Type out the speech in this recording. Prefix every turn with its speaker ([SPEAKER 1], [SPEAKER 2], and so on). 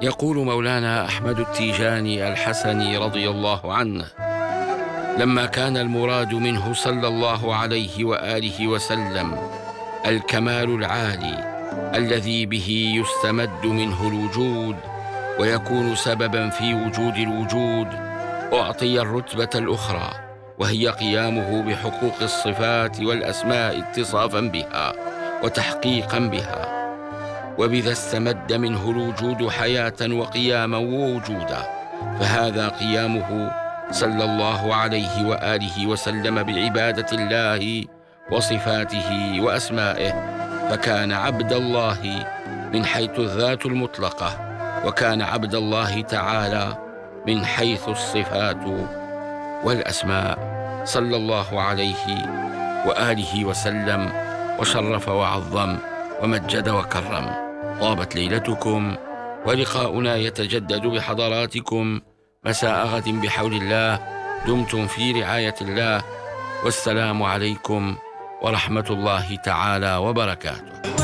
[SPEAKER 1] يقول مولانا أحمد التيجاني الحسني رضي الله عنه: لما كان المراد منه صلى الله عليه وآله وسلم الكمال العالي الذي به يستمد منه الوجود ويكون سببا في وجود الوجود، أعطي الرتبة الأخرى وهي قيامه بحقوق الصفات والأسماء اتصافا بها وتحقيقا بها، وبذا استمد منه الوجود حياة وقياما ووجودا. فهذا قيامه صلى الله عليه وآله وسلم بعبادة الله وصفاته وأسمائه، فكان عبد الله من حيث الذات المطلقة، وكان عبد الله تعالى من حيث الصفات والأسماء، صلى الله عليه وآله وسلم، وشرف وعظم ومجد وكرم. طابت ليلتكم، ولقاؤنا يتجدد بحضراتكم مساء غد بحول الله. دمتم في رعاية الله، والسلام عليكم ورحمة الله تعالى وبركاته.